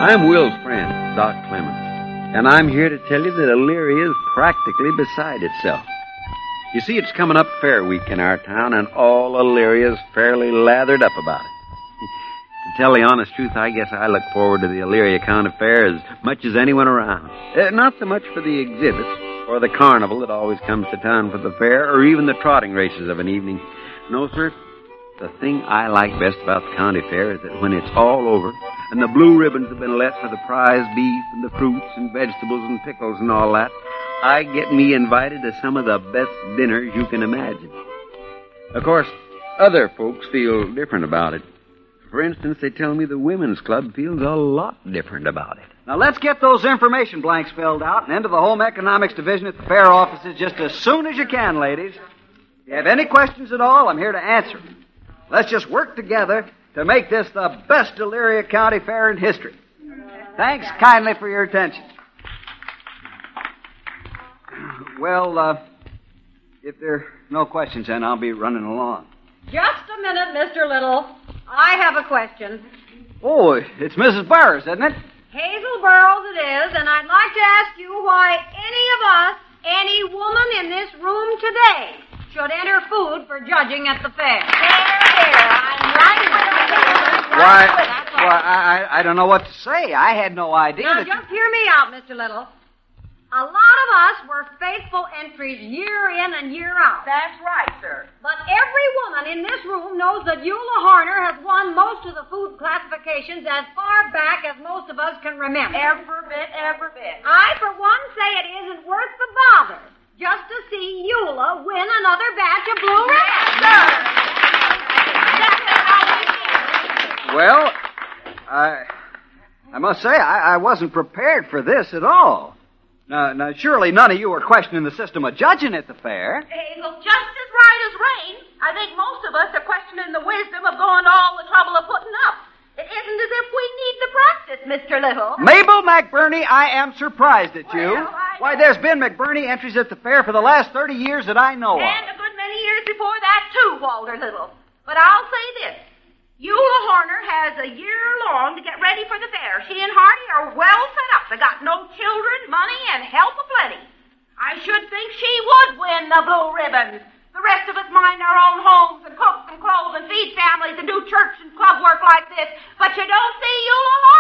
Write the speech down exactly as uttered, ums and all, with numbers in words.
I'm Will's friend, Doc Clemens, and I'm here to tell you that Elyria is practically beside itself. You see, it's coming up Fair Week in our town, and all Elyria's fairly lathered up about it. To tell the honest truth, I guess I look forward to the Elyria County Fair as much as anyone around. Uh, not so much for the exhibits or the carnival that always comes to town for the fair, or even the trotting races of an evening. No, sir. The thing I like best about the county fair is that when it's all over and the blue ribbons have been let for the prize beef and the fruits and vegetables and pickles and all that, I get me invited to some of the best dinners you can imagine. Of course, other folks feel different about it. For instance, they tell me the women's club feels a lot different about it. Now, let's get those information blanks filled out and into the home economics division at the fair offices just as soon as you can, ladies. If you have any questions at all, I'm here to answer them. Let's just work together to make this the best Elyria County Fair in history. Thanks kindly for your attention. Well, uh, if there are no questions, then I'll be running along. Just a minute, Mister Little. I have a question. Oh, it's Missus Burrs, isn't it? Hazel Burrows it is, and I'd like to ask you why any of us, any woman in this room today, should enter food for judging at the fair. There, there. I'm right with you. Why, why I, I don't know what to say. I had no idea Now, that just hear me out, Mister Little. A lot of us were faithful entries year in and year out. That's right, sir. But every woman in this room knows that Eula Horner has won most of the food classifications as far back as most of us can remember. Every bit, every bit. I, for one, say it isn't worth the bother just to see Eula win another batch of blue ribbons. Sir. Well, I I must say, I, I wasn't prepared for this at all. Now, now, surely none of you are questioning the system of judging at the fair. Hazel, just as right as rain, I think most of us are questioning the wisdom of going to all the trouble of putting up. It isn't as if we need the practice, Mister Little. Mabel McBurney, I am surprised at you. Well, I Why, know. there's been McBurney entries at the fair for the last thirty years that I know of. And a good many years before that, too, Walter Little. But I'll say this. Eula Horner has a year long to get ready for the fair. She and Hardy are well set up. They got no children, money, and help aplenty. I should think she would win the blue ribbons. The rest of us mind our own homes and cook and clothe and feed families and do church and club work like this. But you don't see Eula